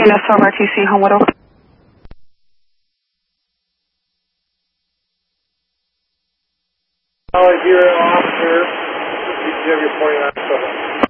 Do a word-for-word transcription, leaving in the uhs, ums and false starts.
Yes, over T C, Homewood over. Solid here, officer. You have your forty-nine seven.